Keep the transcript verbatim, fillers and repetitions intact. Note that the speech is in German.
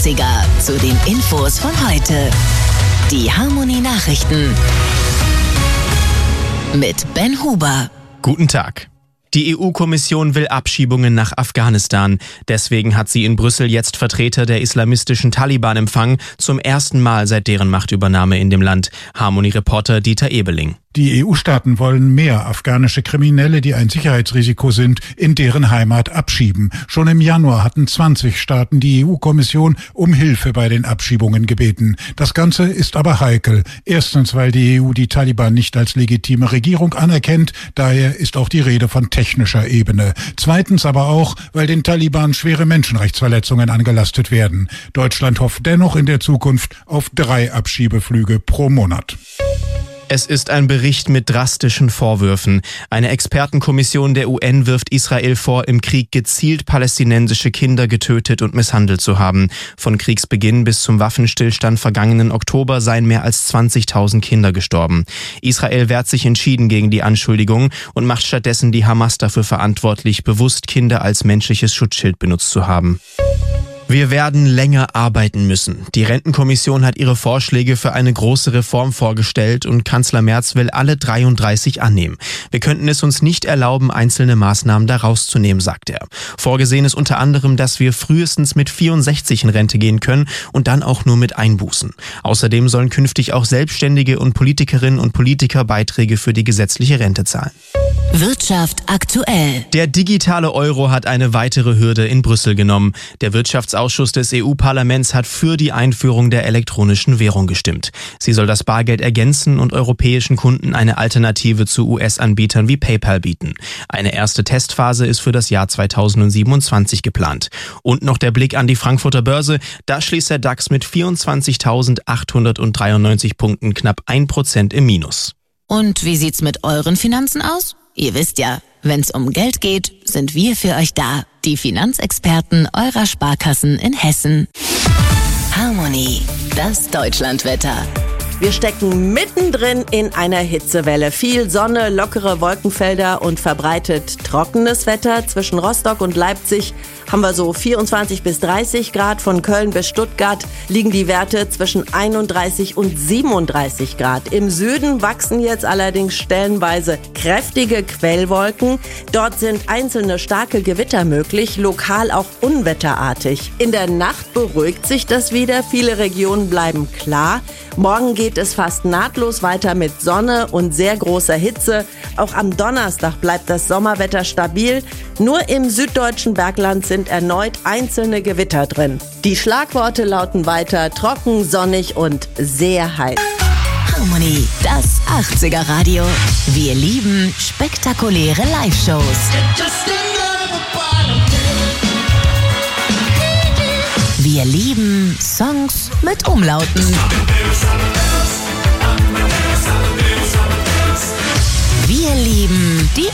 achtziger zu den Infos von heute. Die Harmony Nachrichten mit Ben Huber. Guten Tag. Die E U-Kommission will Abschiebungen nach Afghanistan. Deswegen hat sie in Brüssel jetzt Vertreter der islamistischen Taliban empfangen, zum ersten Mal seit deren Machtübernahme in dem Land. Harmony-Reporter Dieter Ebeling. Die E U-Staaten wollen mehr afghanische Kriminelle, die ein Sicherheitsrisiko sind, in deren Heimat abschieben. Schon im Januar hatten zwanzig Staaten die E U-Kommission um Hilfe bei den Abschiebungen gebeten. Das Ganze ist aber heikel. Erstens, weil die E U die Taliban nicht als legitime Regierung anerkennt. Daher ist auch die Rede von technischer Ebene. Zweitens aber auch, weil den Taliban schwere Menschenrechtsverletzungen angelastet werden. Deutschland hofft dennoch in der Zukunft auf drei Abschiebeflüge pro Monat. Es ist ein Bericht mit drastischen Vorwürfen. Eine Expertenkommission der U N wirft Israel vor, im Krieg gezielt palästinensische Kinder getötet und misshandelt zu haben. Von Kriegsbeginn bis zum Waffenstillstand vergangenen Oktober seien mehr als zwanzigtausend Kinder gestorben. Israel wehrt sich entschieden gegen die Anschuldigungen und macht stattdessen die Hamas dafür verantwortlich, bewusst Kinder als menschliches Schutzschild benutzt zu haben. Wir werden länger arbeiten müssen. Die Rentenkommission hat ihre Vorschläge für eine große Reform vorgestellt und Kanzler Merz will alle dreiunddreißig annehmen. Wir könnten es uns nicht erlauben, einzelne Maßnahmen da rauszunehmen, sagt er. Vorgesehen ist unter anderem, dass wir frühestens mit vierundsechzig in Rente gehen können und dann auch nur mit Einbußen. Außerdem sollen künftig auch Selbstständige und Politikerinnen und Politiker Beiträge für die gesetzliche Rente zahlen. Wirtschaft aktuell. Der digitale Euro hat eine weitere Hürde in Brüssel genommen. Der Wirtschaftsausschuss des E U-Parlaments hat für die Einführung der elektronischen Währung gestimmt. Sie soll das Bargeld ergänzen und europäischen Kunden eine Alternative zu U S-Anbietern wie PayPal bieten. Eine erste Testphase ist für das Jahr zweitausendsiebenundzwanzig geplant. Und noch der Blick an die Frankfurter Börse. Da schließt der DAX mit vierundzwanzigtausendachthundertdreiundneunzig Punkten knapp ein Prozent im Minus. Und wie sieht's mit euren Finanzen aus? Ihr wisst ja, wenn's um Geld geht, sind wir für euch da. Die Finanzexperten eurer Sparkassen in Hessen. Harmony, das Deutschlandwetter. Wir stecken mittendrin in einer Hitzewelle. Viel Sonne, lockere Wolkenfelder und verbreitet trockenes Wetter. Zwischen Rostock und Leipzig haben wir so vierundzwanzig bis dreißig Grad. Von Köln bis Stuttgart liegen die Werte zwischen einunddreißig und siebenunddreißig Grad. Im Süden wachsen jetzt allerdings stellenweise kräftige Quellwolken. Dort sind einzelne starke Gewitter möglich, lokal auch unwetterartig. In der Nacht beruhigt sich das wieder. Viele Regionen bleiben klar. Morgen geht es fast nahtlos weiter mit Sonne und sehr großer Hitze. Auch am Donnerstag bleibt das Sommerwetter stabil. Nur im süddeutschen Bergland sind erneut einzelne Gewitter drin. Die Schlagworte lauten weiter trocken, sonnig und sehr heiß. Harmony, das achtziger Radio. Wir lieben spektakuläre Live-Shows. Wir lieben Songs mit Umlauten. Wir lieben die